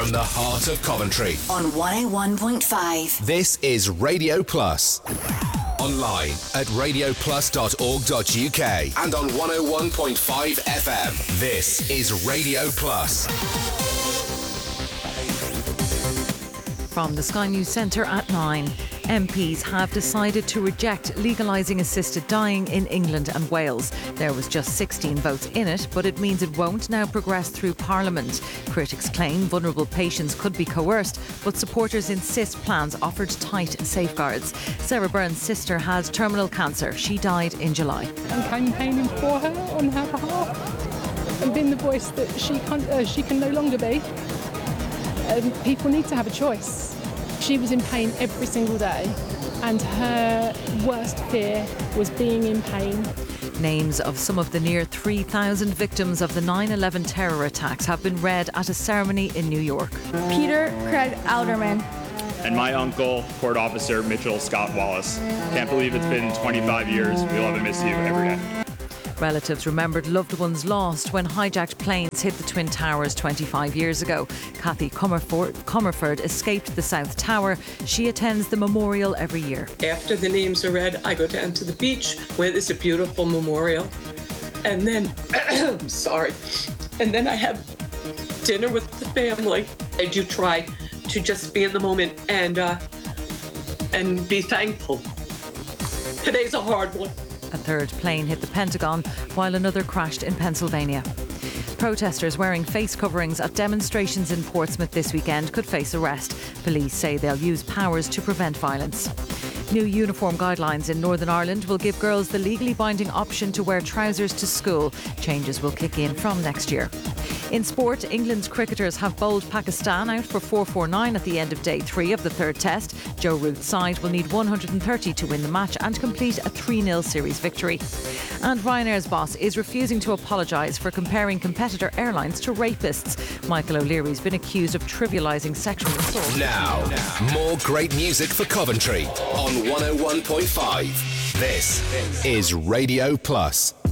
from the heart of Coventry. On 101.5. This is Radio Plus. Online at radioplus.org.uk and on 101.5 FM. This is Radio Plus. From the Sky News Centre at 9. MPs have decided to reject legalising assisted dying in England and Wales. There was just 16 votes in it, but it means it won't now progress through Parliament. Critics claim vulnerable patients could be coerced, but supporters insist plans offered tight safeguards. Sarah Byrne's sister has terminal cancer. She died in July. I'm campaigning for her on her behalf and being the voice that she can no longer be. People need to have a choice. She was in pain every single day, and her worst fear was being in pain. Names of some of the near 3,000 victims of the 9/11 terror attacks have been read at a ceremony in New York. Peter Craig Alderman. And my uncle, Court Officer Mitchell Scott Wallace. Can't believe it's been 25 years. We'll have to miss you every day. Relatives remembered loved ones lost when hijacked planes hit the Twin Towers 25 years ago. Kathy Comerford escaped the South Tower. She attends the memorial every year. After the names are read, I go down to the beach where there's a beautiful memorial. And then, and then I have dinner with the family. I do try to just be in the moment and be thankful. Today's a hard one. A third plane hit the Pentagon while another crashed in Pennsylvania. Protesters wearing face coverings at demonstrations in Portsmouth this weekend could face arrest. Police say they'll use powers to prevent violence. New uniform guidelines in Northern Ireland will give girls the legally binding option to wear trousers to school. Changes will kick in from next year. In sport, England's cricketers have bowled Pakistan out for 4-4-9 at the end of day 3 of the third test. Joe Root's side will need 130 to win the match and complete a 3-0 series victory. And Ryanair's boss is refusing to apologise for comparing competitor airlines to rapists. Michael O'Leary's been accused of trivialising sexual assault. Now, more great music for Coventry on 101.5. This is Radio Plus.